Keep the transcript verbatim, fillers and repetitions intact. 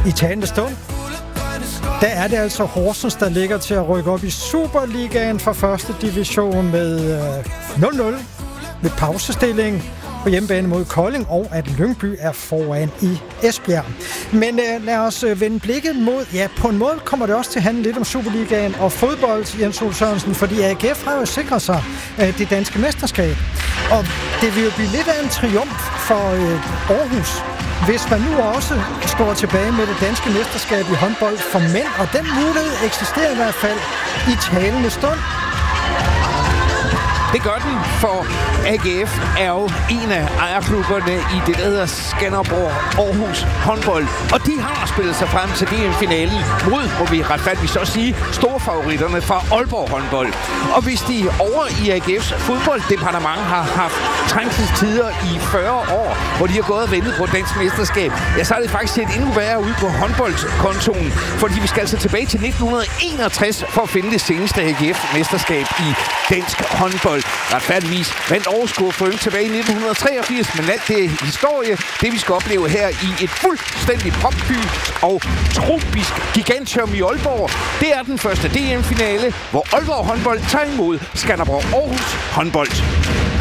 I talende stund, der er det altså Horsens, der ligger til at rykke op i Superligaen fra første division med øh, nul nul med pausestilling på hjemmebane mod Kolding, og at Lyngby er foran i Esbjerg. Men øh, lad os øh, vende blikket mod, ja, på en måde kommer det også til at handle lidt om Superligaen og fodbold, Jens Ole Sørensen, fordi A G F har jo sikret sig øh, det danske mesterskab. Og det vil jo blive lidt af en triumf for øh, Aarhus, hvis man nu også står tilbage med det danske mesterskab i håndbold for mænd, og den mulighed eksisterer i hvert fald i talende stund. Det gør den, for A G F er jo en af ejerklubberne i det, der hedder Skanderborg Aarhus håndbold. Og de har spillet sig frem til D M-finalen mod, må vi retfærdigt så sige, storfavoritterne fra Aalborg håndbold. Og hvis de over i A G F's fodbolddepartement har haft trængselstider i fyrre år, hvor de har gået og ventet på dansk mesterskab, ja, så er det faktisk set endnu værre ud på håndboldkontoen. Fordi vi skal altså tilbage til nitten enogtres for at finde det seneste A G F-mesterskab i dansk håndbold. Retfærdigvis vandt Aarhus K F U tilbage i nitten treogfirs, men alt det historie, det vi skal opleve her i et fuldstændig propfyldt og tropisk gigantium i Aalborg, det er den første D M-finale, hvor Aalborg håndbold tager imod Skanderborg Aarhus håndbold.